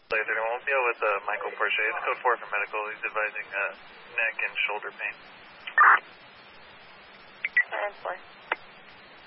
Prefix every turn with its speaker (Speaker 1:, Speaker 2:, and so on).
Speaker 1: 31 with Michael Porcher. It's code 4 for medical. He's advising neck and shoulder pain.